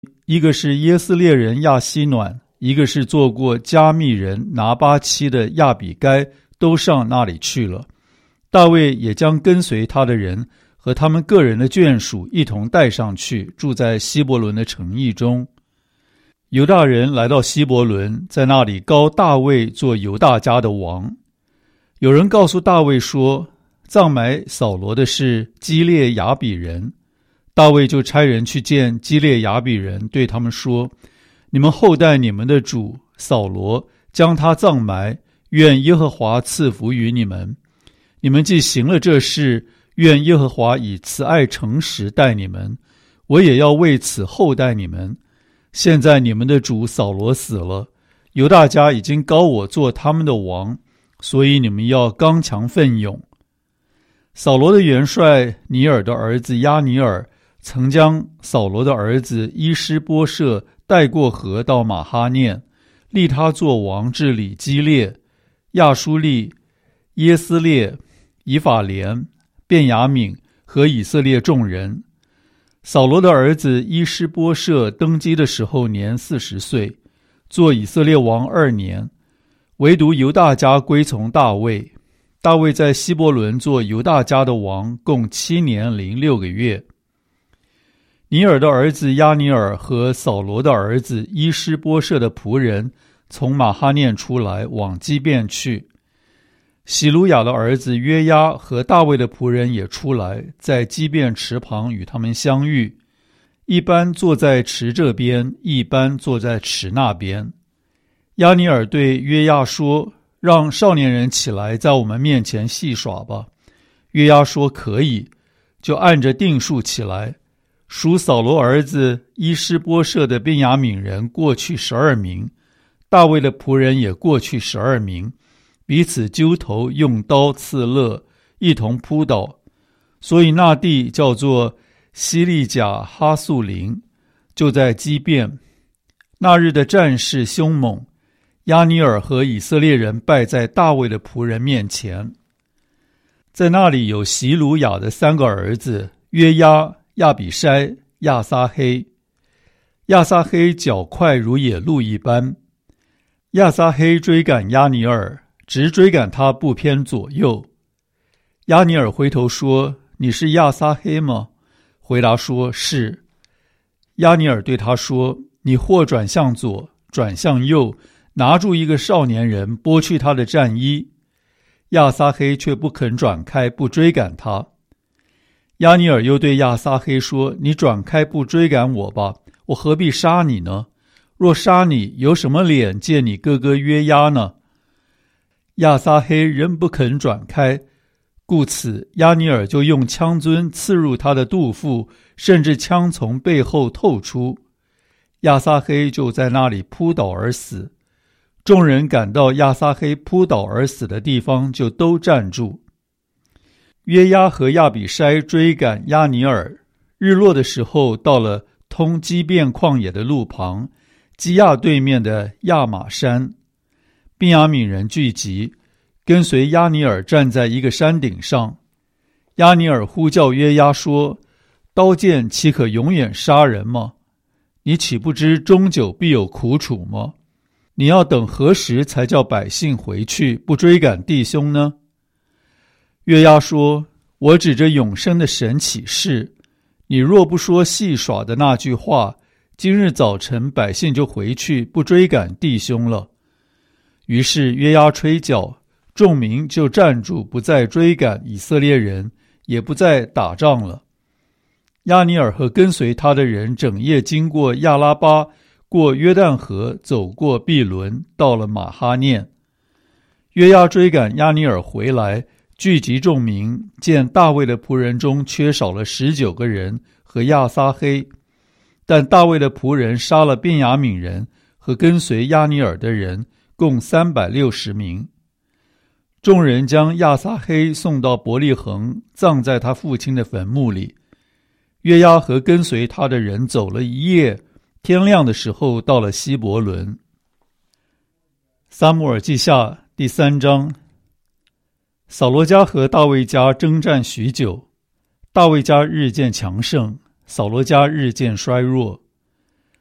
一个是耶斯列人亚希暖，一个是做过加密人拿巴妻的亚比该，都上那里去了。大卫也将跟随他的人和他们个人的眷属一同带上去，住在希伯伦的城邑中。犹大人来到希伯伦，在那里膏大卫做犹大家的王。有人告诉大卫说，葬埋扫罗的是基列雅比人。大卫就差人去见基列雅比人，对他们说，你们厚待你们的主扫罗，将他葬埋，愿耶和华赐福于你们。你们既行了这事，愿耶和华以慈爱诚实待你们，我也要为此厚待你们。现在你们的主扫罗死了，犹大家已经膏我做他们的王，所以你们要刚强奋勇。扫罗的元帅尼尔的儿子押尼尔曾将扫罗的儿子伊施波设带过河到马哈念，立他做王，治理基列、亚书利、耶斯列、以法莲、便雅悯和以色列众人。扫罗的儿子伊施波设登基的时候年40岁，做以色列王2年，唯独犹大家归从大卫。大卫在希伯伦做犹大家的王，共7年零6个月。尼尔的儿子押尼尔和扫罗的儿子伊施波设的仆人从马哈念出来，往基遍去。喜鲁雅的儿子约押和大卫的仆人也出来，在基遍池旁与他们相遇，一般坐在池这边，一般坐在池那边。押尼尔对约押说，让少年人起来，在我们面前戏耍吧。约押说可以，就按着定数起来。属扫罗儿子伊施波设的便雅悯人过去12名，大卫的仆人也过去12名，彼此揪头，用刀刺勒，一同扑倒。所以那地叫做西利甲哈素林，就在基遍。那日的战事凶猛，押尼尔和以色列人败在大卫的仆人面前。在那里有洗鲁雅的3个儿子，约押、亚比筛、亚撒黑。亚撒黑脚快如野鹿一般。亚撒黑追赶押尼尔，直追赶他不偏左右。押尼尔回头说，你是亚撒黑吗？回答说，是。押尼尔对他说，你或转向左，转向右，拿住一个少年人，剥去他的战衣。亚撒黑却不肯转开，不追赶他。押尼尔又对亚撒黑说，你转开不追赶我吧，我何必杀你呢？若杀你，有什么脸见你哥哥约押呢？亚撒黑仍不肯转开，故此押尼尔就用枪樽刺入他的肚腹，甚至枪从背后透出。亚撒黑就在那里扑倒而死。众人赶到亚撒黑扑倒而死的地方，就都站住。约押和亚比筛追赶押尼尔，日落的时候到了通基遍旷野的路旁，基亚对面的亚玛山。便雅悯人聚集，跟随押尼尔站在一个山顶上。押尼尔呼叫约押说，刀剑岂可永远杀人吗？你岂不知终久必有苦楚吗？你要等何时才叫百姓回去，不追赶弟兄呢？约押说，我指着永生的神起誓，你若不说戏耍的那句话，今日早晨百姓就回去，不追赶弟兄了。于是约押吹角，众民就站住，不再追赶以色列人，也不再打仗了。押尼尔和跟随他的人整夜经过亚拉巴，过约旦河，走过毕伦，到了马哈念。约押追赶押尼尔回来，聚集众民，见大卫的仆人中缺少了19个人和亚撒黑，但大卫的仆人杀了便雅悯人和跟随押尼尔的人，共360名。众人将亚撒黑送到伯利恒，葬在他父亲的坟墓里。约押和跟随他的人走了一夜，天亮的时候到了希伯伦。撒母耳记下第3章。扫罗家和大卫家征战许久，大卫家日渐强盛，扫罗家日渐衰弱。